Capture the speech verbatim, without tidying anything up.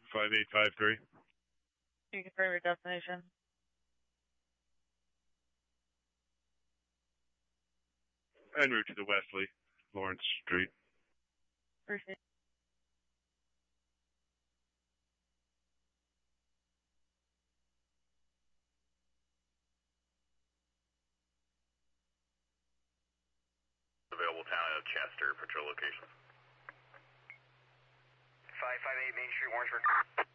five eight five three. Can you confirm your destination? En route to the Wesley, Lawrence Street. Appreciate it. Available town of Chester, patrol location. five five eight Main Street, Warrensburg.